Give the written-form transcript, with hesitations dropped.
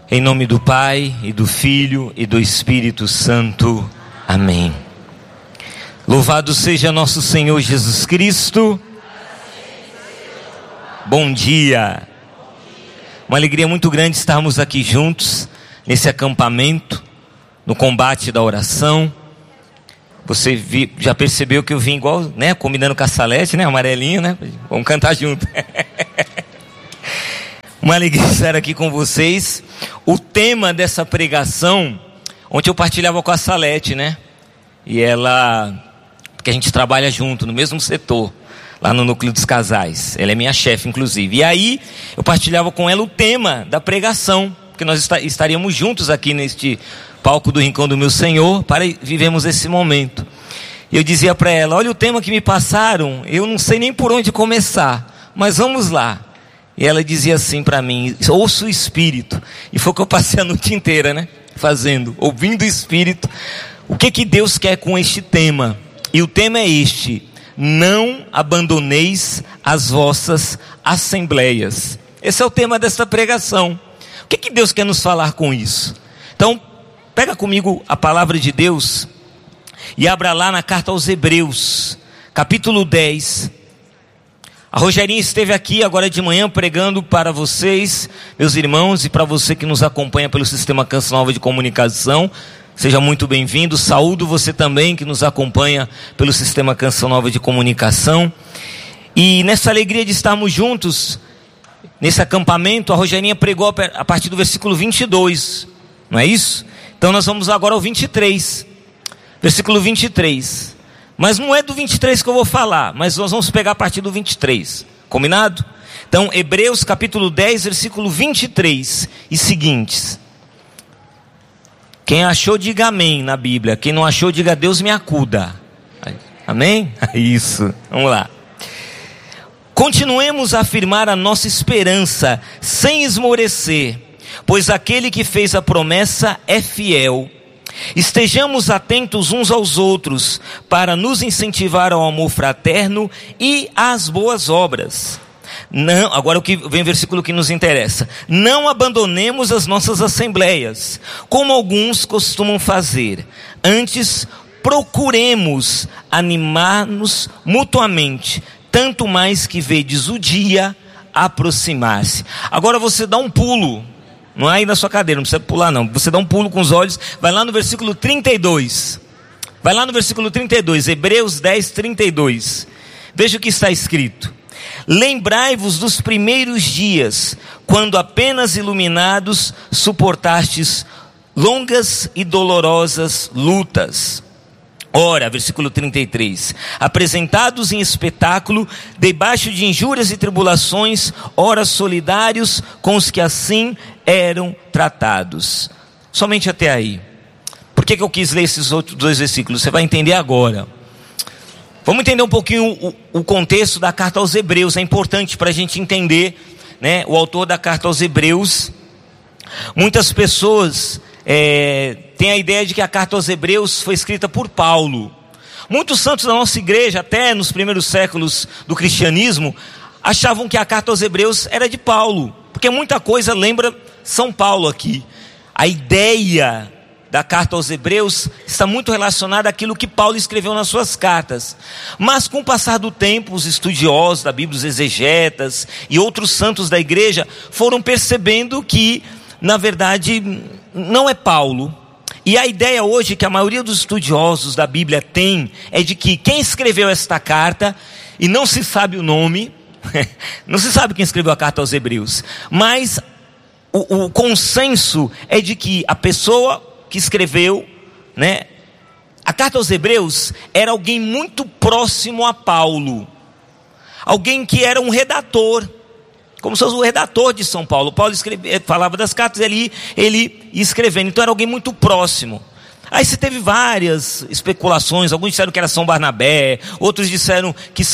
Em nome do Pai, e do Filho, e do Espírito Santo. Amém. Louvado seja nosso Senhor Jesus Cristo. Bom dia. Uma alegria muito grande estarmos aqui juntos, nesse acampamento, no combate da oração. Você já percebeu que eu vim igual, né? Combinando com a Salete, né? Amarelinho, né? Vamos cantar junto. Uma alegria estar aqui com vocês. O tema dessa pregação, ontem eu partilhava com a Salete, né? E ela, porque a gente trabalha junto, no mesmo setor, lá no Núcleo dos Casais. Ela é minha chefe, inclusive. E aí, eu partilhava com ela o tema da pregação, porque nós estaríamos juntos aqui neste palco do Rincão do Meu Senhor, para vivermos esse momento. E eu dizia para ela, olha o tema que me passaram, eu não sei nem por onde começar, mas vamos lá. E ela dizia assim para mim, ouça o Espírito. E foi o que eu passei a noite inteira, né? Fazendo, ouvindo o Espírito. O que Deus quer com este tema? E o tema é este: não abandoneis as vossas assembleias. Esse é o tema desta pregação. O que Deus quer nos falar com isso? Então, pega comigo a palavra de Deus e abra lá na carta aos Hebreus, capítulo 10. A Rogerinha esteve aqui agora de manhã pregando para vocês, meus irmãos, e para você que nos acompanha pelo Sistema Canção Nova de Comunicação. Seja muito bem-vindo. Saúdo você também que nos acompanha pelo Sistema Canção Nova de Comunicação. E nessa alegria de estarmos juntos, nesse acampamento, a Rogerinha pregou a partir do versículo 22, não é isso? Então nós vamos agora ao 23, versículo 23. Mas não é do 23 que eu vou falar, mas nós vamos pegar a partir do 23, combinado? Então, Hebreus capítulo 10, versículo 23 e seguintes. Quem achou, diga amém na Bíblia. Quem não achou, diga Deus me acuda. Amém? Isso, vamos lá. Continuemos a afirmar a nossa esperança, sem esmorecer, pois aquele que fez a promessa é fiel. Estejamos atentos uns aos outros, para nos incentivar ao amor fraterno e às boas obras. Não, agora vem o versículo que nos interessa. Não abandonemos as nossas assembleias, como alguns costumam fazer. Antes, procuremos animar-nos mutuamente, tanto mais que vedes o dia aproximar-se. Agora você dá um pulo. Não é aí na sua cadeira, não precisa pular não. Você dá um pulo com os olhos, vai lá no versículo 32. Vai lá no versículo 32, Hebreus 10, 32. Veja o que está escrito. Lembrai-vos dos primeiros dias, quando apenas iluminados suportastes longas e dolorosas lutas. Ora, versículo 33, apresentados em espetáculo, debaixo de injúrias e tribulações, ora solidários com os que assim eram tratados. Somente até aí. Por que eu quis ler esses outros dois versículos? Você vai entender agora. Vamos entender um pouquinho o contexto da carta aos Hebreus. É importante para a gente entender, né, o autor da carta aos Hebreus. Muitas pessoas tem a ideia de que a carta aos Hebreus foi escrita por Paulo. Muitos santos da nossa igreja, até nos primeiros séculos do cristianismo, achavam que a carta aos Hebreus era de Paulo, porque muita coisa lembra São Paulo aqui. A ideia da carta aos Hebreus está muito relacionada àquilo que Paulo escreveu nas suas cartas. Mas com o passar do tempo, os estudiosos da Bíblia, os exegetas e outros santos da igreja foram percebendo que, na verdade, não é Paulo. E a ideia hoje que a maioria dos estudiosos da Bíblia tem é de que quem escreveu esta carta, e não se sabe o nome, não se sabe quem escreveu a carta aos Hebreus, mas o consenso é de que a pessoa que escreveu, né, a carta aos Hebreus era alguém muito próximo a Paulo, alguém que era um redator, como se fosse o redator de São Paulo. Paulo falava das cartas, ele ia escrevendo, então era alguém muito próximo. Aí você teve várias especulações, alguns disseram que era São Barnabé, outros disseram que